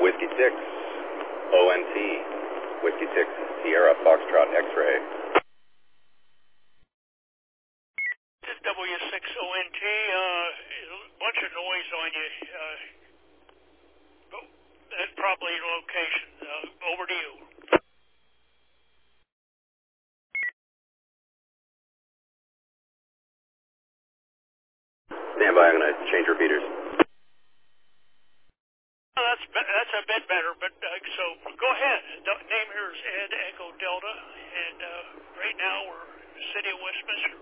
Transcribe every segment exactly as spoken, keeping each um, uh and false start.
Whiskey six, O N T, Whiskey six, Sierra Foxtrot X-ray. This is W six O N T, uh, a bunch of noise on you. Uh, oh, that's probably your location. Uh, over to you. Stand by, I'm going to change repeaters. Oh, that's be- that's a bit better, but uh, so go ahead. The name here is Ed Echo Delta, and uh, right now we're in the city of Westminster.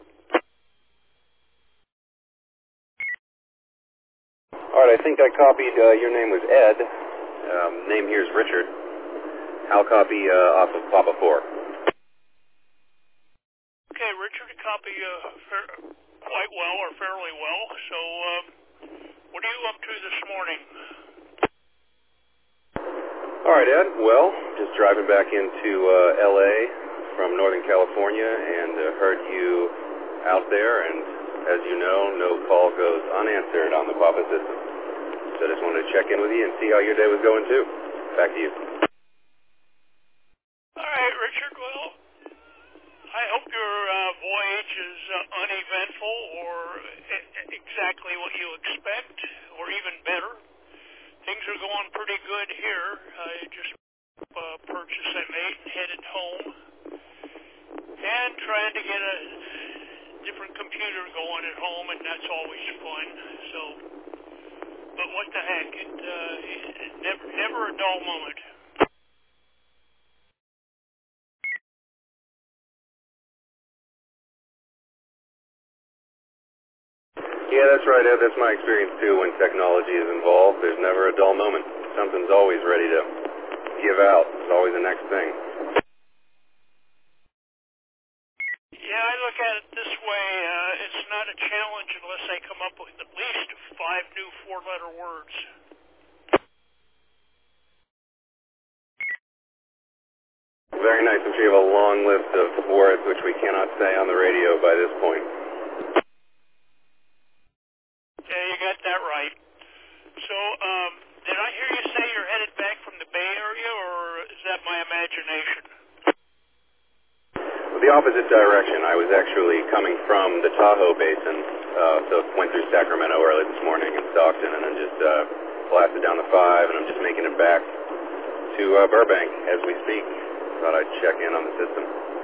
All right, I think I copied, uh, your name was Ed. Um, name here is Richard. I'll copy uh, off of Papa four. Okay, Richard, a copy uh, fair- quite well or fairly well. So um, what are you up to this morning? All right, Ed. Well, just driving back into uh, L A from Northern California and uh, heard you out there, and as you know, no call goes unanswered on the Papa system. So I just wanted to check in with you and see how your day was going, too. Back to you. All right, Richard. Well, I hope your uh, voyage is uh, uneventful or e- exactly what you expect, or even better. Things are going pretty good here. I just uh, purchased a mate and headed home, and trying to get a different computer going at home, and that's always fun. So, but what the heck? It, uh, it never, never a dull moment. Yeah, that's right, Ed. That's my experience, too. When technology is involved, there's never a dull moment. Something's always ready to give out. It's always the next thing. Yeah, I look at it this way. Uh, it's not a challenge unless they come up with at least five new four-letter words. Very nice. I'm sure you have a long list of words which we cannot say on the radio by this point. Yeah, you got that right. So, um, did I hear you say you're headed back from the Bay Area, or is that my imagination? The opposite direction. I was actually coming from the Tahoe Basin, uh, so went through Sacramento early this morning in Stockton, and then just uh, blasted down the five, and I'm just making it back to uh, Burbank as we speak. Thought I'd check in on the system.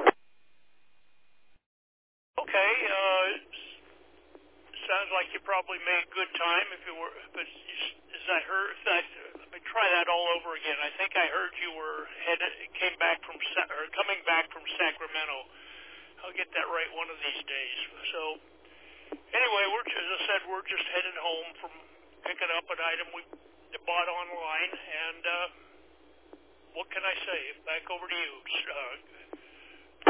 Okay, uh, sounds like you probably made good time. If you were, but as I heard, I, let me try that all over again. I think I heard you were headed, came back from, or coming back from Sacramento. I'll get that right one of these days. So, anyway, we're as I said, we're just headed home from picking up an item we bought online, and uh, what can I say? Back over to you. Uh,